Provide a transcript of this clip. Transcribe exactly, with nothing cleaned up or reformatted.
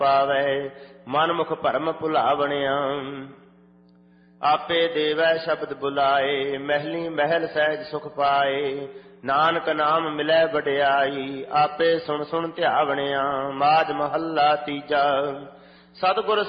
ਪਾਵੈ ਮਨ ਮੁਖ ਭਰਮ ਭੁਲਾਵਣਿਆ। ਆਪੇ ਦੇਵੈ ਸ਼ਬਦ ਬੁਲਾਏ ਮਹਿਲੀ ਮਹਿਲ ਸਹਿਜ ਸੁਖ ਪਾਏ। ਨਾਨਕ ਨਾਮ ਮਿਲੈ ਵਡਿਆਈ ਆਪੇ ਸੁਣ ਸੁਣ ਧਿਆਵਣਿਆ। ਮਾਝ ਮਹੱਲਾ ਤੀਜਾ। ਸਤਿਗੁਰ